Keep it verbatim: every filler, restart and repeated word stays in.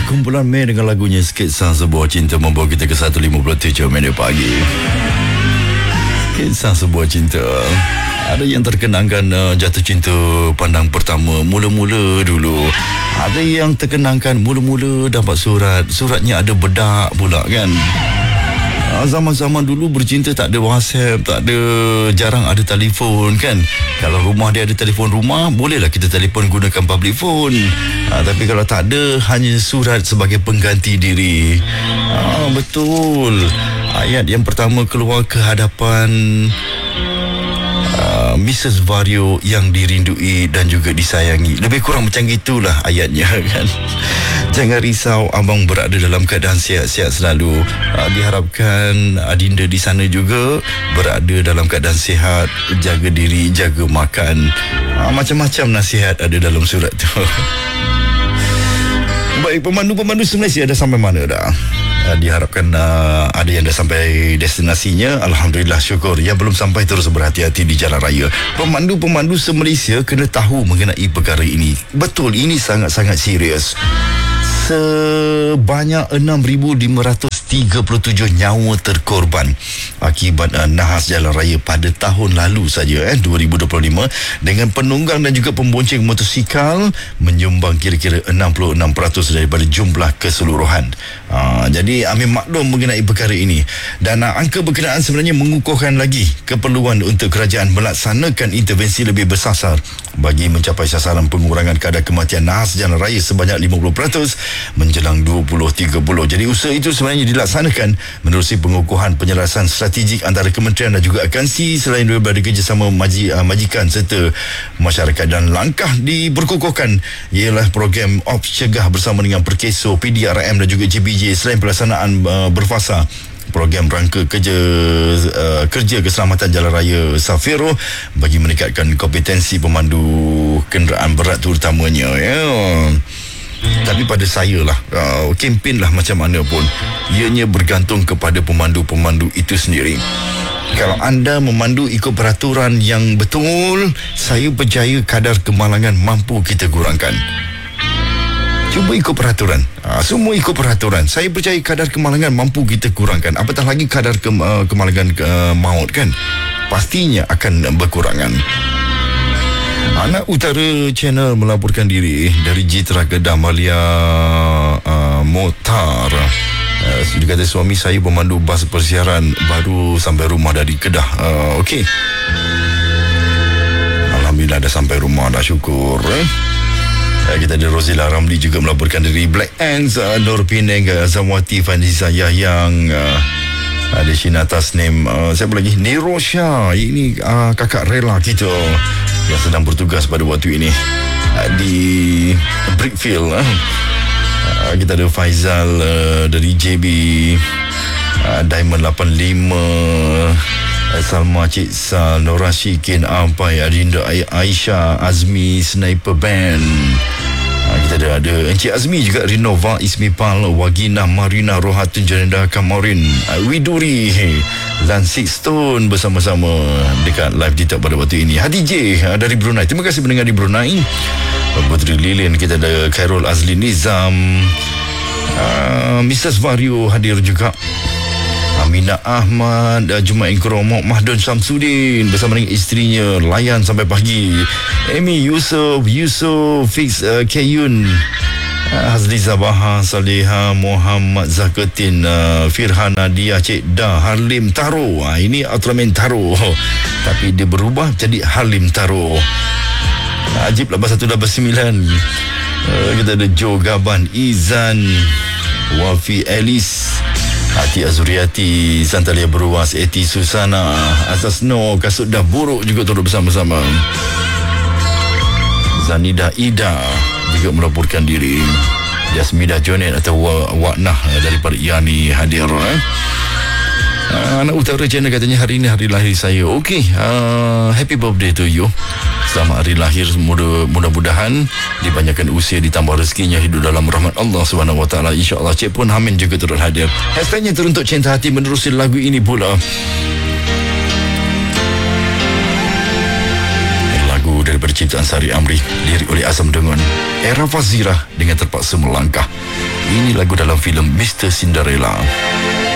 Kumpulan Mei dengan lagunya Sketsa Sebuah Cinta membawa kita ke satu lima puluh tujuh minit pagi. Sketsa Sebuah Cinta. Ada yang terkenangkan uh, jatuh cinta pandang pertama mula-mula dulu. Ada yang terkenangkan mula-mula dapat surat. Suratnya ada bedak pula kan. Zaman-zaman dulu bercinta tak ada WhatsApp, tak ada, jarang ada telefon kan. Kalau rumah dia ada telefon rumah, bolehlah kita telefon gunakan public phone. ha, Tapi kalau tak ada, hanya surat sebagai pengganti diri. ha, Betul. Ayat yang pertama keluar ke hadapan uh, Missus Vario yang dirindui dan juga disayangi. Lebih kurang macam itulah ayatnya kan. Jangan risau, abang berada dalam keadaan sihat-sihat selalu. uh, Diharapkan adinda di sana juga berada dalam keadaan sihat, jaga diri, jaga makan. uh, Macam-macam nasihat ada dalam surat tu. Baik, pemandu-pemandu se-Malaysia dah sampai mana dah? Uh, diharapkan uh, ada yang dah sampai destinasinya. Alhamdulillah, syukur. Yang belum sampai terus berhati-hati di jalan raya. Pemandu-pemandu se-Malaysia kena tahu mengenai perkara ini. Betul, ini sangat-sangat serius. Sebanyak enam ribu lima ratus tiga puluh tujuh nyawa terkorban akibat uh, nahas jalan raya pada tahun lalu saja eh, dua ribu dua puluh lima, dengan penunggang dan juga pembonceng motosikal menyumbang kira-kira enam puluh enam peratus daripada jumlah keseluruhan. uh, Jadi ambil maklum mengenai perkara ini. Dan uh, angka berkenaan sebenarnya mengukuhkan lagi keperluan untuk kerajaan melaksanakan intervensi lebih bersasar bagi mencapai sasaran pengurangan kadar kematian nahas jalan raya sebanyak lima puluh peratus menjelang dua ribu tiga puluh. Jadi usaha itu sebenarnya dilaksanakan menerusi pengukuhan penyelarasan strategik antara kementerian dan juga agensi selain daripada kerjasama maji, uh, majikan serta masyarakat. Dan langkah diberkukuhkan ialah program Ops Cegah bersama dengan Perkeso, P D R M dan juga J B J selain pelaksanaan uh, berfasa program rangka kerja uh, kerja keselamatan jalan raya Safiro bagi meningkatkan kompetensi pemandu kenderaan berat terutamanya ya. Tapi pada saya lah, uh, kempen lah macam mana pun, ianya bergantung kepada pemandu-pemandu itu sendiri. Kalau anda memandu ikut peraturan yang betul, saya percaya kadar kemalangan mampu kita kurangkan. Cuba ikut peraturan. Ha, semua ikut peraturan. Saya percaya kadar kemalangan mampu kita kurangkan. Apatah lagi kadar ke, uh, kemalangan uh, maut kan, pastinya akan berkurangan. Anak Utara Channel melaporkan diri dari Jitra Kedah, Malia uh, Motar. Uh, dia kata suami saya pemandu bas persiaran baru sampai rumah dari Kedah. Uh, Okey. Alhamdulillah dah sampai rumah, dah syukur. Eh? Uh, kita ada Rozila Ramli juga melaporkan dari Black Ants, uh, Nur Penang, uh, Zamwati Faniza Yahyang, uh, ada Shina Tasnim, uh, siapa lagi? Nirosha. Ini uh, kakak rela kita yang sedang bertugas pada waktu ini uh, di Brickfield. uh. Uh, kita ada Faizal uh, dari J B, uh, Diamond lapan lima, uh, Salma Cik Sal, Nora Syikin, Ampai, Adinda Aisyah, Azmi, Sniper Band. uh, Kita ada, ada Encik Azmi juga, Rinova, Ismi Pal, Wagina, Marina, Rohatun, Janenda, Kamarin, uh, Widuri dan Six Stone bersama-sama dekat live TikTok pada waktu ini. Hadi J uh, dari Brunei, terima kasih mendengar di Brunei. Putri Lilin, kita ada Khairul Azli Nizam, uh, Missus Vario hadir juga, Aminah Ahmad, uh, Jumain Kromo, Mahdun Samsudin bersama dengan isterinya layan sampai pagi. Amy Yusof, Yusof, Fix uh, Kayun, uh, Hazli Zabaha, Saleha, Muhammad Zaketin, uh, Firhan Nadia, Cik Da, Harlim Taro. uh, Ini Ultraman Taro tapi dia berubah jadi Harlim Taro. Ajib lapan satu lapan sembilan. uh, Kita ada Joe Gaban, Izan, Wafi Elis, Hati Azuriati, Santalia Beruas, Eti Susana, Asas No, Kasut Dah Buruk juga turut bersama-sama. Zanida Ida juga melaporkan diri. Jasmida Jonet atau Waknah daripada Yani hadir. eh? Uh, Anak Utara Channel katanya hari ini hari lahir saya. Okey, uh, happy birthday to you. Selamat hari lahir, mudah, mudah-mudahan dipanjangkan usia, ditambah rezekinya, hidup dalam rahmat Allah Subhanahu Wa Taala. Insya-Allah. Cik pun Hamin juga turut hadir. Hashtagnya teruntuk cinta hati menerusi lagu ini pula. Lagu daripada ciptaan Sari Amri, lirik oleh Azam Dengon, Era Fazirah dengan Terpaksa Melangkah. Ini lagu dalam filem mister Cinderella.